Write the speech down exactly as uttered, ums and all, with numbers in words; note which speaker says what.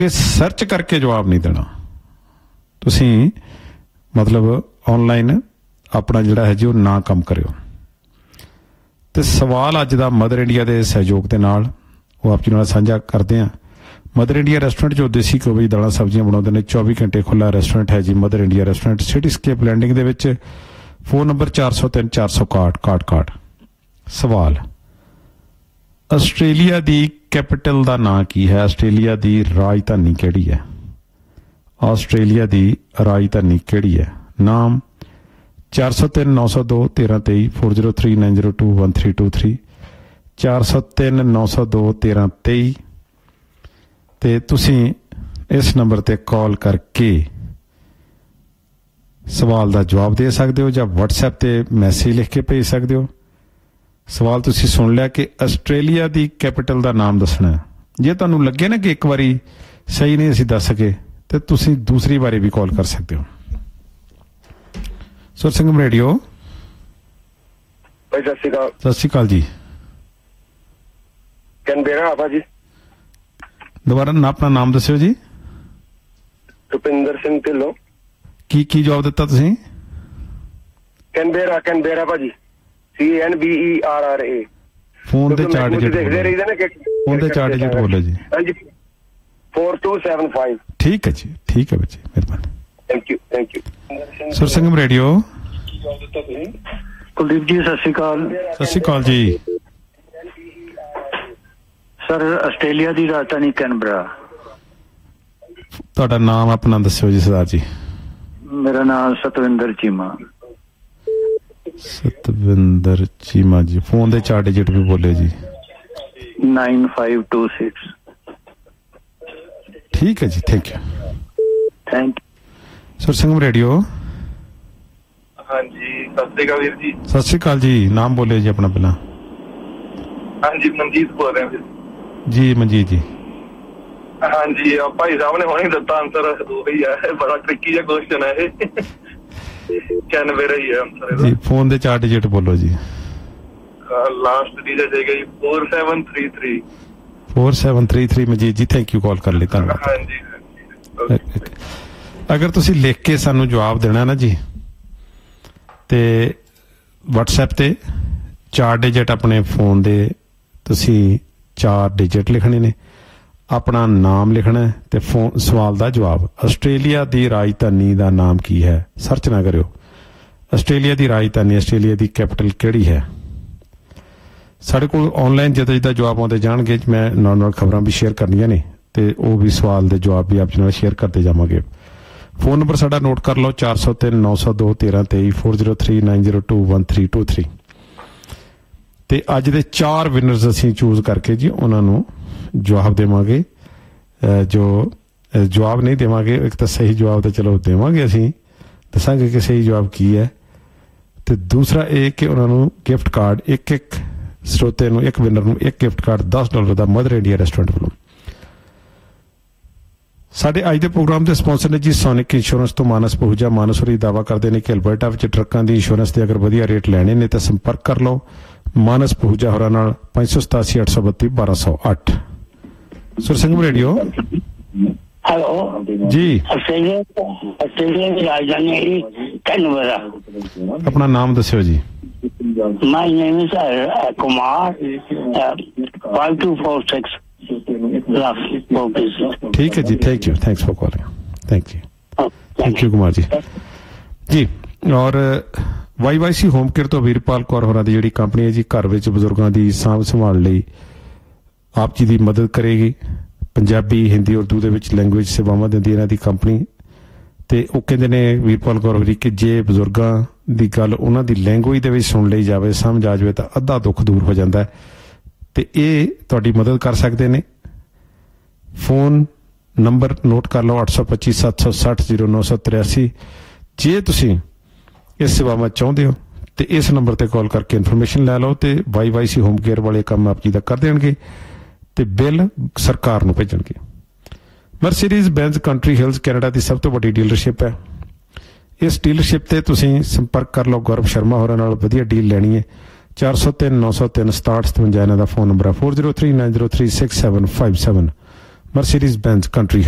Speaker 1: Search ਕਰਕੇ ਜਵਾਬ ਨਹੀਂ ਦੇਣਾ। ਤੁਸੀਂ ਮਤਲਬ ਆਨਲਾਈਨ ਆਪਣਾ ਜਿਹੜਾ ਹੈ ਜੀ ਉਹ ਨਾ ਕੰਮ ਕਰਿਓ। ਤੇ ਸਵਾਲ ਅੱਜ ਦਾ ਮਦਰ ਇੰਡੀਆ ਦੇ ਸਹਿਯੋਗ ਦੇ ਨਾਲ ਉਹ ਆਪ ਜੀ ਨਾਲ ਸਾਂਝਾ ਕਰਦੇ ਹਾਂ। ਮਦਰ ਇੰਡੀਆ ਰੈਸਟੋਰੈਂਟ ਜੋ ਦੇਸੀ ਘਿਓ ਵਿੱਚ ਦਾਲਾਂ ਸਬਜ਼ੀਆਂ ਬਣਾਉਂਦੇ ਨੇ, ਚੌਵੀ ਘੰਟੇ ਖੁੱਲ੍ਹਾ ਰੈਸਟੋਰੈਂਟ ਹੈ ਜੀ ਮਦਰ ਇੰਡੀਆ ਰੈਸਟੋਰੈਂਟ, ਸਿਟੀਸਕੇਪ ਲੈਂਡਿੰਗ ਦੇ ਵਿੱਚ। ਫੋਨ ਨੰਬਰ ਚਾਰ ਸੌ ਤਿੰਨ ਚਾਰ ਸੌ ਇਕਾਹਠ ਇਕਾਹਠ ਇਕਾਹਠ। ਸਵਾਲ, ਆਸਟ੍ਰੇਲੀਆ ਦੀ ਕੈਪੀਟਲ ਦਾ ਨਾਂ ਕੀ ਹੈ? ਆਸਟ੍ਰੇਲੀਆ ਦੀ ਰਾਜਧਾਨੀ ਕਿਹੜੀ ਹੈ? ਆਸਟ੍ਰੇਲੀਆ ਦੀ ਰਾਜਧਾਨੀ ਕਿਹੜੀ ਹੈ? ਨਾਮ ਚਾਰ ਸੌ ਤਿੰਨ ਨੌ ਸੌ ਦੋ ਤੇਰਾਂ ਤੇਈ four zero three nine zero two one three two three ਚਾਰ ਸੌ ਤਿੰਨ ਨੌ ਸੌ ਦੋ ਤੇਰਾਂ ਤੇਈ। ਤੇ ਤੁਸੀਂ ਇਸ ਨੰਬਰ ਤੇ ਕਾਲ ਕਰਕੇ ਸਵਾਲ ਦਾ ਜਵਾਬ ਦੇ ਸਕਦੇ ਹੋ ਜਾਂ ਵਟਸਐਪ ਤੇ ਮੈਸੇਜ ਲਿਖ ਕੇ ਭੇਜ ਸਕਦੇ ਹੋ। ਸਵਾਲ ਤੁਸੀਂ ਸੁਣ ਲਿਆ ਕਿ ਆਸਟ੍ਰੇਲੀਆ ਦੀ ਕੈਪੀਟਲ ਦਾ ਨਾਮ ਦੱਸਣਾ। ਜੇ ਤੁਹਾਨੂੰ ਲੱਗੇ ਨਾ ਕਿ ਇੱਕ ਵਾਰੀ ਸਹੀ ਨਹੀਂ ਅਸੀਂ ਦੱਸ ਸਕੇ ਤੇ ਤੁਸੀਂ ਦੂਸਰੀ ਵਾਰੀ ਵੀ ਕਾਲ ਕਰ ਸਕਦੇ ਹੋ। ਸੁਰ ਸੰਗਮ ਰੇਡੀਓ।
Speaker 2: ਭਾਈ ਸਤਿ ਸ਼੍ਰੀ ਅਕਾਲ।
Speaker 1: ਸਤਿ ਸ਼੍ਰੀ ਅਕਾਲ ਜੀ।
Speaker 2: ਕੈਨਬੇਰਾ ਆਪਾ ਜੀ।
Speaker 1: ਦੁਬਾਰਾ ਨਾ ਆਪਣਾ ਨਾਮ ਦੱਸਿਓ ਜੀ।
Speaker 2: ਰੁਪਿੰਦਰ ਸਿੰਘ ਢਿੱਲੋਂ।
Speaker 1: ਕੀ ਕੀ ਜਵਾਬ ਦਿੱਤਾ ਤੁਸੀਂ?
Speaker 2: ਕੈਨਬੇਰਾ ਕੈਨਬੇਰਾ ਭਾਜੀ, ਸੀ N B E R R A.
Speaker 1: Phone ਤੇ ਚਾਰ ਡਿਜਿਟ
Speaker 2: ਦੇਖਦੇ ਰਹੀਦੇ ਨਾ ਕਿ
Speaker 1: ਫੋਨ ਤੇ ਚਾਰ ਡਿਜਿਟ ਬੋਲੋ ਜੀ।
Speaker 2: ਹਾਂਜੀ ਫੋਰ ਟੂ ਸੈਵਨ ਫਾਈਵ।
Speaker 1: ਠੀਕ ਹੈ ਜੀ, ਠੀਕ ਹੈ ਬੱਚੇ, ਮਿਹਰਬਾਨੀ।
Speaker 2: Thank you thank you.
Speaker 1: ਸੁਰ ਸੰਗਮ ਰੇਡੀਓ।
Speaker 3: ਕੁਲਦੀਪ ਜੀ ਸਤਿ ਸ਼੍ਰੀ ਅਕਾਲ।
Speaker 1: ਸਤਿ ਸ਼੍ਰੀ ਅਕਾਲ ਜੀ।
Speaker 3: ਸਰ ਆਸਟ੍ਰੇਲੀਆ ਦੀ ਰਾਜਧਾਨੀ ਕੈਨਬਰਾ।
Speaker 1: ਤੁਹਾਡਾ ਨਾਮ ਆਪਣਾ ਦੱਸਿਓ ਜੀ ਸਰਦਾਰ ਜੀ।
Speaker 3: ਮੇਰਾ ਨਾਮ ਸਤਵਿੰਦਰ ਚੀਮਾ।
Speaker 1: ਸਤਵਿੰਦਰ ਚੀਮਾ ਜੀ। ਫੋਨ ਦੇ ਚਾਰ ਡਿਜਿਟ ਵੀ ਬੋਲੇ ਜੀ।
Speaker 3: Nine five two six.
Speaker 1: ਠੀਕ ਹੈ ਜੀ, ਥੈਂਕ ਯੂ
Speaker 3: ਥੈਂਕ
Speaker 1: ਯੂ। ਸੁਰ ਸੰਗਮ ਰੇਡੀਓ।
Speaker 4: ਹਾਂਜੀ ਸਤਿ ਸ਼੍ਰੀ ਅਕਾਲ ਵੀਰ ਜੀ।
Speaker 1: ਸਤਿ ਸ਼੍ਰੀ ਅਕਾਲ ਜੀ। ਨਾਮ ਬੋਲੇ ਜੀ ਆਪਣਾ ਪਹਿਲਾਂ।
Speaker 4: ਹਾਂਜੀ ਮਨਜੀਤ ਬੋਲ ਰਿਹਾ ਵੀਰ
Speaker 1: ਜੀ। ਮਨਜੀਤ ਜੀ।
Speaker 4: ਹਾਂਜੀ ਭਾਈ ਸਾਹਿਬ ਨੇ ਹੁਣੇ ਦਿੱਤਾ ਆਨਸਰ ਉਹੀ ਹੈ। ਬੜਾ ਟ੍ਰਿਕੀ ਜਿਹਾ ਕੁਐਸਚਨ ਹੈ ਇਹ। ਕੈਨਬੇਰਾ ਹੀ ਹੈ ਆਨਸਰ
Speaker 1: ਜੀ। ਫੋਨ ਦੇ ਚਾਰ ਡਿਜਿਟ ਬੋਲੋ ਜੀ।
Speaker 4: ਲਾਸਟ ਡਿਜਿਟ ਹੈਗਾ ਜੀ four seven three three.
Speaker 1: Four seven three three. Manjeet ਜੀ ਥੈਂਕ ਯੂ ਕਾਲ ਕਰਨ ਲਈ, ਧੰਨਵਾਦ।
Speaker 4: ਹਾਂਜੀ
Speaker 1: ਅਗਰ ਤੁਸੀਂ ਲਿਖ ਕੇ ਸਾਨੂੰ ਜਵਾਬ ਦੇਣਾ ਨਾ ਜੀ ਤੇ ਵਟਸਐਪ ਤੇ ਚਾਰ ਡਿਜਿਟ ਆਪਣੇ ਫੋਨ ਦੇ ਤੁਸੀਂ ਚਾਰ ਡਿਜਿਟ ਲਿਖਣੇ ਨੇ, ਆਪਣਾ ਨਾਮ ਲਿਖਣਾ ਤੇ ਫੋਨ ਸਵਾਲ ਦਾ ਜਵਾਬ। ਆਸਟ੍ਰੇਲੀਆ ਦੀ ਰਾਜਧਾਨੀ ਦਾ ਨਾਮ ਕੀ ਹੈ? ਸਰਚ ਨਾ ਕਰਿਓ। ਆਸਟ੍ਰੇਲੀਆ ਦੀ ਰਾਜਧਾਨੀ, ਆਸਟ੍ਰੇਲੀਆ ਦੀ ਕੈਪੀਟਲ ਕਿਹੜੀ ਹੈ? ਸਾਡੇ ਕੋਲ ਆਨਲਾਈਨ ਜਿੱਦਾਂ ਜਿੱਦਾਂ ਜਵਾਬ ਆਉਂਦੇ ਜਾਣਗੇ ਮੈਂ ਨਾਲ ਨਾਲ ਖਬਰਾਂ ਵੀ ਸ਼ੇਅਰ ਕਰਨੀਆਂ ਨੇ ਤੇ ਉਹ ਵੀ ਸਵਾਲ ਦੇ ਜਵਾਬ ਵੀ ਆਪ ਜੀ ਨਾਲ ਸ਼ੇਅਰ ਕਰਦੇ ਜਾਵਾਂਗੇ। ਫੋਨ ਨੰਬਰ ਸਾਡਾ ਨੋਟ ਕਰ ਲਓ ਚਾਰ ਸੌ ਤਿੰਨ ਨੌ ਸੌ ਦੋ ਤੇਰਾਂ ਤੇਈ four zero three nine zero two one three two three. ਤੇ ਅੱਜ ਦੇ ਚਾਰ ਵਿਨਰਸ ਅਸੀਂ ਚੂਜ਼ ਕਰਕੇ ਜੀ ਉਹਨਾਂ ਨੂੰ ਜਵਾਬ ਦੇਵਾਂਗੇ। ਜੋ ਜਵਾਬ ਨਹੀਂ ਦੇਵਾਂਗੇ, ਇੱਕ ਤਾਂ ਸਹੀ ਜਵਾਬ ਤਾਂ ਚਲੋ ਦੇਵਾਂਗੇ, ਅਸੀਂ ਦੱਸਾਂਗੇ ਕਿ ਸਹੀ ਜਵਾਬ ਕੀ ਹੈ। ਤੇ ਦੂਸਰਾ ਇਹ ਕਿ ਉਹਨਾਂ ਨੂੰ ਗਿਫਟ ਕਾਰਡ, ਇੱਕ ਇੱਕ ਸਰੋਤੇ ਨੂੰ, ਇੱਕ ਵਿਨਰ ਨੂੰ ਇੱਕ ਗਿਫਟ ਕਾਰਡ ਦਸ ਡਾਲਰ ਦਾ ਮਦਰ ਇੰਡੀਆ ਰੈਸਟੋਰੈਂਟ ਵੱਲੋਂ। ਸਾਡੇ ਅੱਜ ਦੇ ਪ੍ਰੋਗਰਾਮ ਦੇ ਸਪਾਂਸਰ ਨੇ ਜੀ ਸੋਨਿਕ ਇੰਸ਼ੋਰੈਂਸ ਤੋਂ ਮਾਨਸ ਪਹੂਜਾ। ਮਾਨਸ ਹੋਰੀ ਦਾਅਵਾ ਕਰਦੇ ਨੇ ਕਿ ਅਲਬਰਟਾ ਵਿੱਚ ਟਰੱਕਾਂ ਦੀ ਇੰਸ਼ੋਰੈਂਸ ਦੇ ਅਗਰ ਵਧੀਆ ਰੇਟ ਲੈਣੇ ਨੇ ਤਾਂ ਸੰਪਰਕ ਕਰ ਲਓ ਮਾਨਸ ਪਹੂਜਾ ਹੋਰਾਂ ਨਾਲ। ਪੰਜ ਸੌ ਸਤਾਸੀ ਅੱਠ ਸੌ ਬੱਤੀ ਬਾਰਾਂ ਸੌ ਅੱਠ। ਸੁਰ ਸੰਗਮ ਰੇਡੀਓ।
Speaker 5: ਹੈਲੋ
Speaker 1: ਜੀ।
Speaker 5: ਆਸਟ੍ਰੇਲੀਆ ਆਸਟ੍ਰੇਲੀਆ ਦੀ ਰਾਜਧਾਨੀ ਕੈਨਬਰਾ।
Speaker 1: ਆਪਣਾ ਨਾਮ ਦੱਸਿਓ ਜੀ।
Speaker 5: ਮਾਈ name is Kumar. Five two four six.
Speaker 1: ਠੀਕ ਹੈ ਜੀ, thank you, ਥੈਂक्स for calling, thank you thank you Kumar ji जी। ਔਰ why Y C home care ਤੋਂ ਵੀਰਪਾਲ ਕੌਰ ਹੋਰਾਂ ਦੀ ਜਿਹੜੀ ਕੰਪਨੀ ਹੈ ਜੀ ਘਰ ਵਿੱਚ ਬਜ਼ੁਰਗਾਂ ਦੀ ਸਾਂਭ ਸੰਭਾਲ ਲਈ ਆਪ ਜੀ ਦੀ ਮਦਦ ਕਰੇਗੀ। ਪੰਜਾਬੀ, ਹਿੰਦੀ, ਉਰਦੂ ਦੇ ਵਿੱਚ ਲੈਂਗੁਏਜ ਸੇਵਾਵਾਂ ਦਿੰਦੀ ਇਹਨਾਂ ਦੀ ਕੰਪਨੀ। ਤੇ ਉਹ ਕਹਿੰਦੇ ਨੇ ਵੀਰਪਾਲ ਕੌਰ ਹੋਰੀ ਕਿ ਜੇ ਬਜ਼ੁਰਗਾਂ ਦੀ ਗੱਲ ਉਹਨਾਂ ਦੀ ਲੈਂਗੁਏਜ ਦੇ ਵਿੱਚ ਸੁਣ ਲਈ ਜਾਵੇ, ਸਮਝ ਆ ਜਾਵੇ ਤਾਂ ਅੱਧਾ ਦੁੱਖ ਦੂਰ ਹੋ ਜਾਂਦਾ। ਤੇ ਇਹ ਤੁਹਾਡੀ ਮਦਦ ਕਰ ਸਕਦੇ ਨੇ। ਫੋਨ ਨੰਬਰ ਨੋਟ ਕਰ ਲਓ ਅੱਠ ਸੌ ਪੱਚੀ ਸੱਤ ਸੌ ਸੱਠ ਜ਼ੀਰੋ ਨੌ ਸੌ ਤਰਿਆਸੀ। ਜੇ ਤੁਸੀਂ ਇਸ ਸੇਵਾਵਾਂ ਚਾਹੁੰਦੇ ਹੋ ਤੇ ਇਸ ਨੰਬਰ ਤੇ ਕਾਲ ਕਰਕੇ ਇਨਫੋਰਮੇਸ਼ਨ ਲੈ ਲਓ ਤੇ why Y C home care ਵਾਲੇ ਕੰਮ ਆਪ ਜੀ ਦਾ ਕਰ ਦੇਣਗੇ ਤੇ ਬਿੱਲ ਸਰਕਾਰ ਨੂੰ ਭੇਜਣਗੇ। ਮਰਸੀਡੀਜ਼ ਬੈਂਜ਼ ਕੰਟਰੀ ਹਿਲਸ ਕੈਨੇਡਾ ਦੀ ਸਭ ਤੋਂ ਵੱਡੀ ਡੀਲਰਸ਼ਿਪ ਹੈ। ਇਸ ਡੀਲਰਸ਼ਿਪ ਤੇ ਤੁਸੀਂ ਸੰਪਰਕ ਕਰ ਲਓ ਗੌਰਵ ਸ਼ਰਮਾ ਹੋਰਾਂ ਨਾਲ। ਵਧੀਆ ਡੀਲ ਲੈਣੀ ਹੈ। ਚਾਰ ਸੌ ਤਿੰਨ ਨੌ ਸੌ ਤਿੰਨ ਸਤਾਹਠ ਸਤਵੰਜਾ ਇਹਨਾਂ ਦਾ ਫੋਨ ਨੰਬਰ ਹੈ। Four zero three nine zero three six seven five seven. Mercedes-Benz Country